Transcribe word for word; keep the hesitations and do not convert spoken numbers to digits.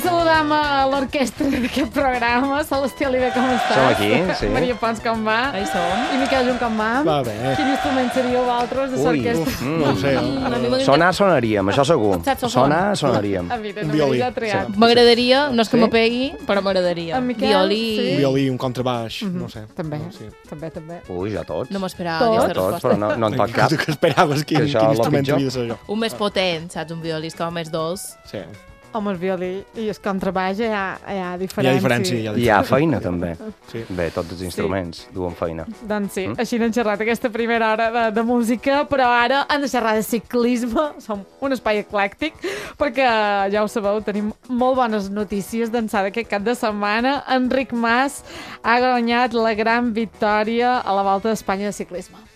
saludam a l'orquestra d'aquest programa. Celestí Oliver, com estàs? Som aquí, sí. Maria Pons, com va? Ahí som. I Miquel Junt, com va? Va bé. Quin instrument seríeu vosaltres de l'orquestra? Mm, No ho sé. Mm, sonar sonaríem, això segur. Saxofon. Sonar sonaríem. Evidentment, Violí, ja triat. sí. M'agradaria, no és que Sí? m'ho pegui, però m'agradaria. En Miquel, Violí... sí. Un violí, un contrabaix, no sé. També, No, sí. també, també. Ui, ja tots. No m'esperava Tots? aquesta Tots, resposta. però no, no en toc cap. Tu que esperaves? Quin, Que això, quin lo instrument pitjor. havia de ser jo? Un més potent, saps? Un violí és com més dolç. Sí. Home, el violí i el contrabaix hi ha, hi ha Hi ha diferència. diferència, hi ha Hi ha feina, també. Sí. Bé, tots els instruments duen feina. Doncs sí, Mm. així n'hem xerrat aquesta primera hora de, de música, però ara hem de xerrar de ciclisme. Som un espai eclèctic, perquè, ja ho sabeu, tenim molt bones notícies d'ençà d'aquest cap de setmana. Enric Mas ha guanyat la gran victòria a la Volta d'Espanya de ciclisme.